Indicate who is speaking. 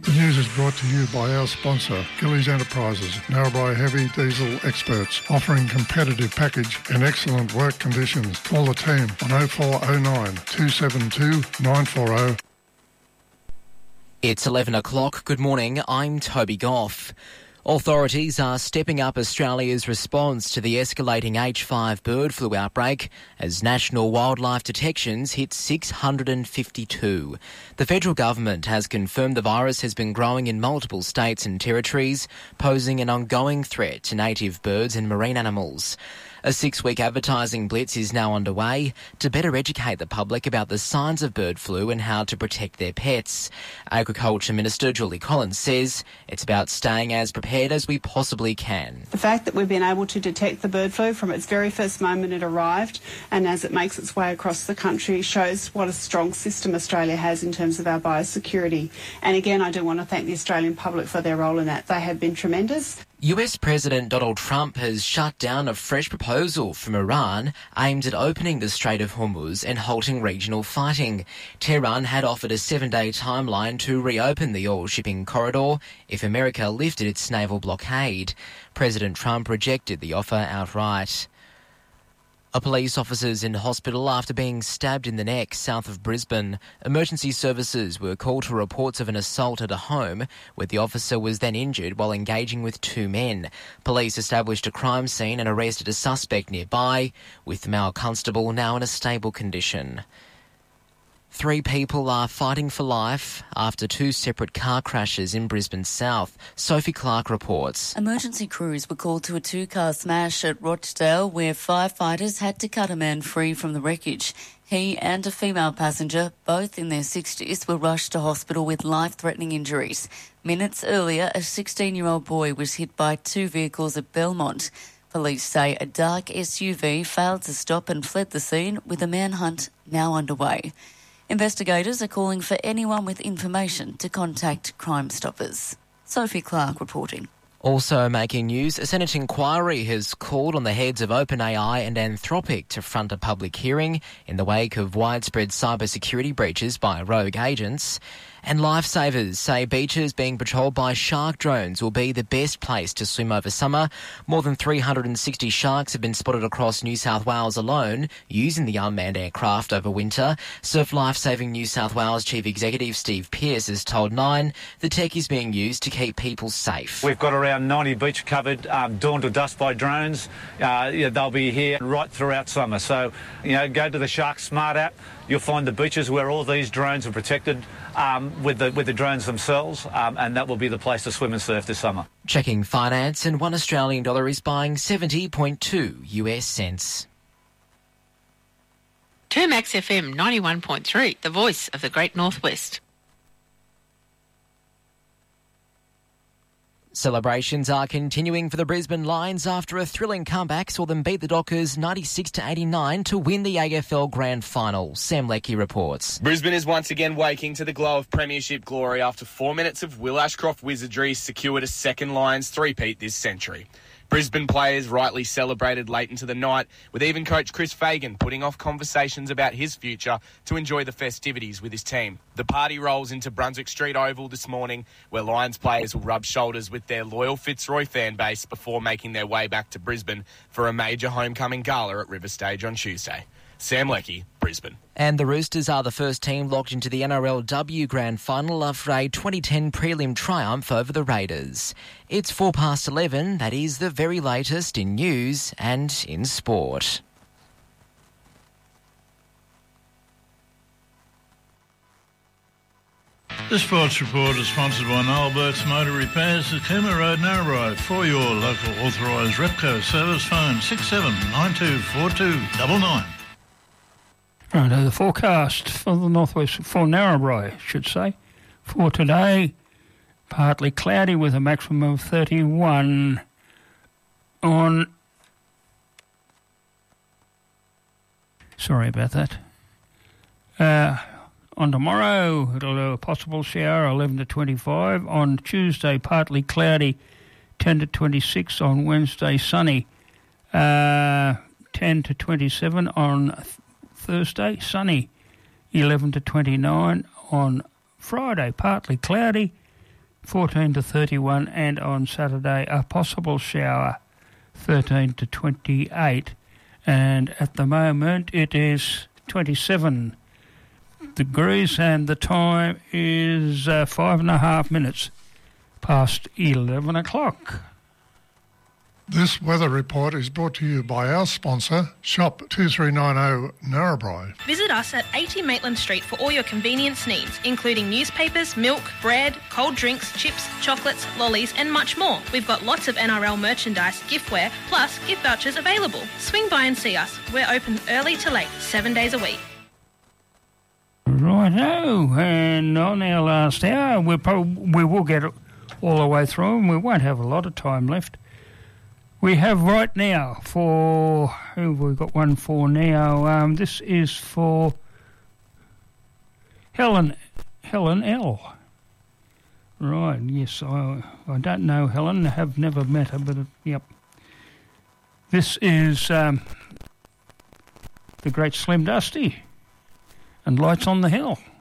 Speaker 1: The news is brought to you by our sponsor, Gillies Enterprises, Narrabri Heavy Diesel experts, offering competitive package and excellent work conditions. Call the team on 0409 272 940.
Speaker 2: It's 11 o'clock. Good morning. I'm Toby Goff. Authorities are stepping up Australia's response to the escalating H5 bird flu outbreak as national wildlife detections hit 652. The federal government has confirmed the virus has been growing in multiple states and territories, posing an ongoing threat to native birds and marine animals. A 6-week advertising blitz is now underway to better educate the public about the signs of bird flu and how to protect their pets. Agriculture Minister Julie Collins says it's about staying as prepared as we possibly can.
Speaker 3: The fact that we've been able to detect the bird flu from its very first moment it arrived and as it makes its way across the country shows what a strong system Australia has in terms of our biosecurity. And again, I do want to thank the Australian public for their role in that. They have been tremendous.
Speaker 2: US President Donald Trump has shut down a fresh proposal from Iran aimed at opening the Strait of Hormuz and halting regional fighting. Tehran had offered a 7-day timeline to reopen the oil shipping corridor if America lifted its naval blockade. President Trump rejected the offer outright. A police officer's in hospital after being stabbed in the neck south of Brisbane. Emergency services were called to reports of an assault at a home where the officer was then injured while engaging with 2 men. Police established a crime scene and arrested a suspect nearby, with the male constable now in a stable condition. 3 people are fighting for life after 2 separate car crashes in Brisbane South. Sophie Clark reports.
Speaker 4: Emergency crews were called to a 2-car smash at Rochdale where firefighters had to cut a man free from the wreckage. He and a female passenger, both in their 60s, were rushed to hospital with life-threatening injuries. Minutes earlier, a 16-year-old boy was hit by 2 vehicles at Belmont. Police say a dark SUV failed to stop and fled the scene, with a manhunt now underway. Investigators are calling for anyone with information to contact Crime Stoppers. Sophie Clark reporting.
Speaker 2: Also making news, a Senate inquiry has called on the heads of OpenAI and Anthropic to front a public hearing in the wake of widespread cybersecurity breaches by rogue agents. And lifesavers say beaches being patrolled by shark drones will be the best place to swim over summer. More than 360 sharks have been spotted across New South Wales alone using the unmanned aircraft over winter. Surf Lifesaving New South Wales Chief Executive Steve Pearce has told Nine the tech is being used to keep people safe.
Speaker 5: We've got around 90 beaches covered, dawn to dusk by drones. They'll be here right throughout summer. So, go to the Shark Smart app. You'll find the beaches where all these drones are protected with the drones themselves, and that will be the place to swim and surf this summer.
Speaker 2: Checking finance, and $1 Australian is buying 70.2 US cents.
Speaker 6: Termax FM 91.3, the voice of the Great Northwest.
Speaker 2: Celebrations are continuing for the Brisbane Lions after a thrilling comeback saw them beat the Dockers 96-89 to win the AFL Grand Final. Sam Leckie reports.
Speaker 7: Brisbane is once again waking to the glow of premiership glory after 4 minutes of Will Ashcroft wizardry secured a second Lions three-peat this century. Brisbane players rightly celebrated late into the night, with even coach Chris Fagan putting off conversations about his future to enjoy the festivities with his team. The party rolls into Brunswick Street Oval this morning, where Lions players will rub shoulders with their loyal Fitzroy fan base before making their way back to Brisbane for a major homecoming gala at River Stage on Tuesday. Sam Leckie, Brisbane.
Speaker 2: And the Roosters are the first team locked into the NRLW Grand Final after a 2010 prelim triumph over the Raiders. It's 11:04. That is the very latest in news and in sport.
Speaker 8: This sports report is sponsored by Noel Burt's Motor Repairs at Cooma Road, Narrabri. For your local authorised Repco service, phone 67924299.
Speaker 9: Right, the forecast for the northwest, for Narrabri, I should say, for today, partly cloudy with a maximum of 31 on... Sorry about that. On tomorrow, it'll have a possible shower, 11 to 25. On Tuesday, partly cloudy, 10 to 26. On Wednesday, sunny, 10 to 27. On Thursday, sunny, 11 to 29. On Friday, partly cloudy, 14 to 31, and on Saturday a possible shower, 13 to 28, and at the moment it is 27 degrees and the time is 5.5 minutes past 11 o'clock.
Speaker 1: This weather report is brought to you by our sponsor, Shop 2390 Narrabri.
Speaker 10: Visit us at 80 Maitland Street for all your convenience needs, including newspapers, milk, bread, cold drinks, chips, chocolates, lollies and much more. We've got lots of NRL merchandise, giftware, plus gift vouchers available. Swing by and see us. We're open early to late, 7 days a week.
Speaker 9: Righto, and on our last hour, we will get it all the way through and we won't have a lot of time left. We have right now for, who have we got one for now? This is for Helen L. Right, yes, I don't know Helen, I have never met her, but yep. This is the Great Slim Dusty and Lights on the Hill.